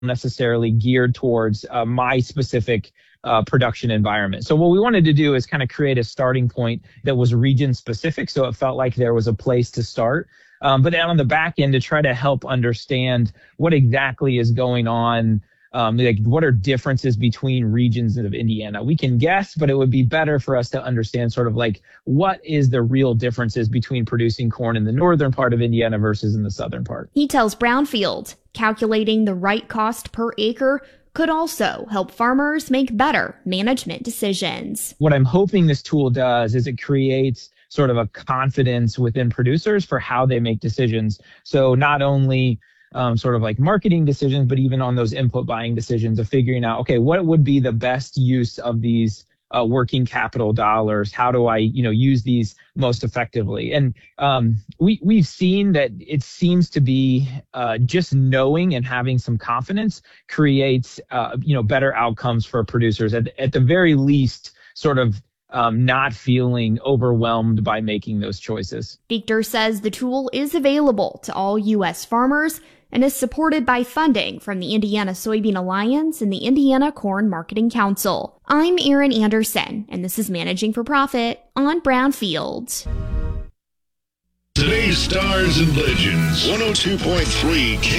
necessarily geared towards my specific production environment. So what we wanted to do is kind of create a starting point that was region specific, so it felt like there was a place to start. But then on the back end, to try to help understand what exactly is going on. Like, what are differences between regions of Indiana? We can guess, but it would be better for us to understand sort of like what is the real differences between producing corn in the northern part of Indiana versus in the southern part. He tells Brownfield calculating the right cost per acre could also help farmers make better management decisions. What I'm hoping this tool does is it creates sort of a confidence within producers for how they make decisions. So not only sort of like marketing decisions, but even on those input buying decisions of figuring out, okay, what would be the best use of these working capital dollars? How do I, use these most effectively? And we've seen that it seems to be just knowing and having some confidence creates, better outcomes for producers. At the very least, sort of not feeling overwhelmed by making those choices. Fichter says the tool is available to all U.S. farmers and is supported by funding from the Indiana Soybean Alliance and the Indiana Corn Marketing Council. I'm Erin Anderson, and this is Managing for Profit on Brownfield. Today's Stars and Legends, 102.3 K.